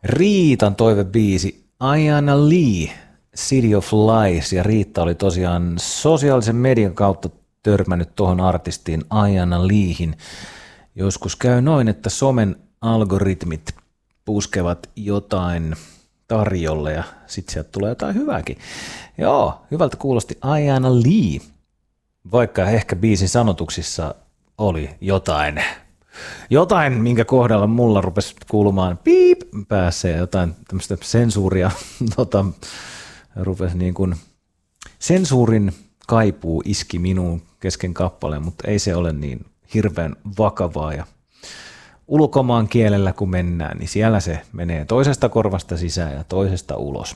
Riitan toivebiisi Ayanna Lee, City of Lies, ja Riitta oli tosiaan sosiaalisen median kautta törmännyt tuohon artistiin Ayanna Leehin. Joskus käy noin, että somen algoritmit puskevat jotain tarjolle ja sitten sieltä tulee jotain hyvääkin. Joo, hyvältä kuulosti Ayanna Lee, vaikka ehkä biisin sanotuksissa oli jotain, minkä kohdalla mulla rupesi kuulumaan piip päässä ja jotain tämmöistä sensuuria, rupesi niin kuin sensuurin kaipuu iski minuun kesken kappaleen, mutta ei se ole niin hirveän vakavaa ja ulkomaan kielellä kun mennään, niin siellä se menee toisesta korvasta sisään ja toisesta ulos.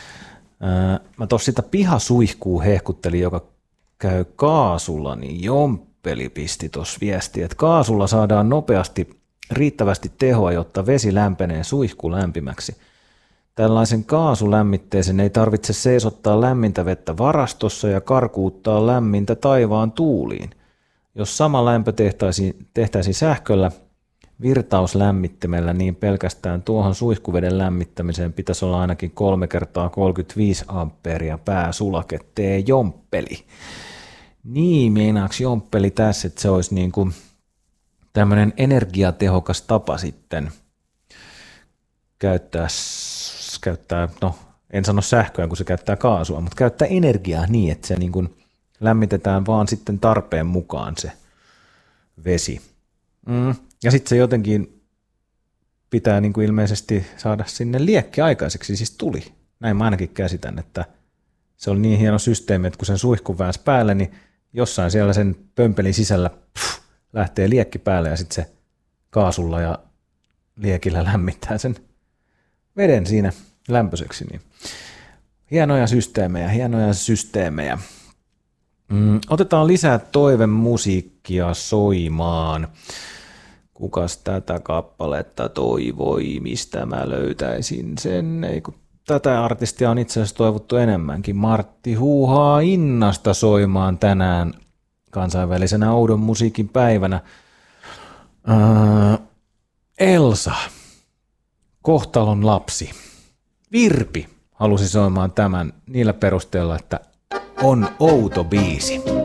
Mä tuossa sitä pihasuihkuu hehkuttelin, joka käy kaasulla, niin Jomppeli pisti tuossa viestiä, että kaasulla saadaan nopeasti riittävästi tehoa, jotta vesi lämpenee suihku lämpimäksi. Tällaisen kaasulämmitteisen ei tarvitse seisottaa lämmintä vettä varastossa ja karkuuttaa lämmintä taivaan tuuliin. Jos sama lämpö tehtäisiin sähköllä virtauslämmittimellä, niin pelkästään tuohon suihkuveden lämmittämiseen pitäisi olla ainakin 3 × 35 ampeeria pääsulake. Tee Jomppeli. Niin, meinaaks Jomppeli tässä, että se olisi niin kuin tämmöinen energiatehokas tapa sitten käyttää, no en sano sähköä, kun se käyttää kaasua, mutta käyttää energiaa niin, että se niin kuin lämmitetään vaan sitten tarpeen mukaan se vesi. Ja sitten se jotenkin pitää niin kuin ilmeisesti saada sinne liekki aikaiseksi, siis tuli. Näin mä ainakin käsitän, että se oli niin hieno systeemi, että kun sen suihkun väänsi päälle, niin jossain siellä sen pömpelin sisällä lähtee liekki päälle ja sitten se kaasulla ja liekillä lämmittää sen veden siinä lämpöiseksi. Niin hienoja systeemejä. Otetaan lisää toivemusiikkia soimaan. Kukas tätä kappaletta toivoi, mistä mä löytäisin sen? Ei, kun tätä artistia on itse asiassa toivottu enemmänkin. Martti huuhaa innasta soimaan tänään kansainvälisenä oudon musiikin päivänä. Elsa, kohtalon lapsi. Virpi halusi soimaan tämän niillä perusteella, että on outo biisi.